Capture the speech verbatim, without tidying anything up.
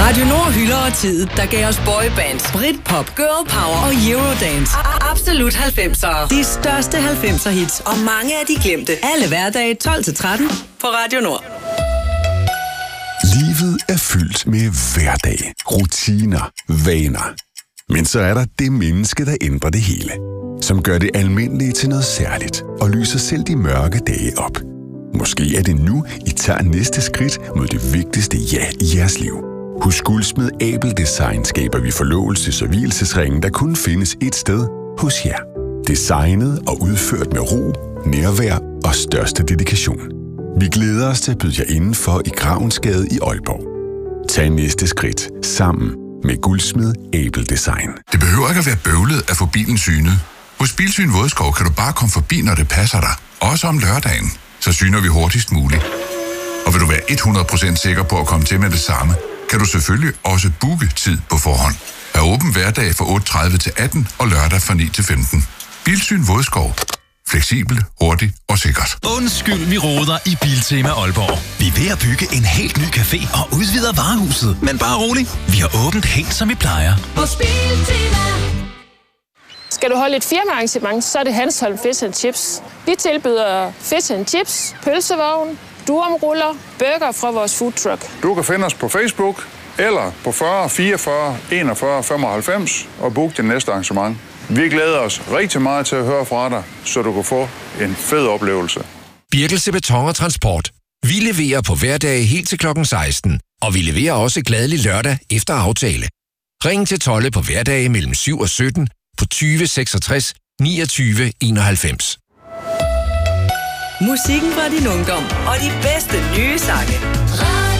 Radio Nord hylder og tid, der gav os boybands, Britpop, girl power og eurodance. Absolut halvfemsere. De største halvfemser hits og mange af de glemte. Alle hverdage tolv til tretten på Radio Nord. Livet er fyldt med hverdag, rutiner, vaner. Men så er der det menneske, der ændrer det hele. Som gør det almindelige til noget særligt og lyser selv de mørke dage op. Måske er det nu, I tager næste skridt mod det vigtigste ja i jeres liv. Hos Guldsmed Abel Design skaber vi forlovelses- og vielsesringen, der kun findes et sted hos jer. Designet og udført med ro, nærvær og største dedikation. Vi glæder os til at byde jer indenfor i Gravensgade i Aalborg. Tag næste skridt sammen med Guldsmed Abel Design. Det behøver ikke at være bøvlet at få bilen synet. Hos Bilsyn Vådskov kan du bare komme forbi, når det passer dig. Også om lørdagen. Så syner vi hurtigst muligt. Og vil du være hundrede procent sikker på at komme til med det samme, kan du selvfølgelig også booke tid på forhånd. Er åben hverdag fra otte tredive til atten og lørdag fra ni til femten. Bilsyn Vådskov. Fleksibel, hurtig og sikkert. Undskyld, vi roder i Biltema Aalborg. Vi er ved at bygge en helt ny café og udvider varehuset. Men bare rolig, vi har åbent helt som vi plejer. Hos Biltema. Skal du holde et firmaarrangement, så er det Hanstholm Fish and Chips. Vi tilbyder fish and chips, pølsevogn, durumruller, burger fra vores food truck. Du kan finde os på Facebook eller på fyrre fireogfyrre enogfyrre femoghalvfems og book din næste arrangement. Vi glæder os rigtig meget til at høre fra dig, så du kan få en fed oplevelse. Birkelse Beton og Transport. Vi leverer på hverdage helt til klokken seksten, og vi leverer også glædelig lørdag efter aftale. Ring til Tolle på hverdage mellem syv og sytten på tyve seksogtres niogtyve enoghalvfems. Musikken fra din ungdom og de bedste nye sange.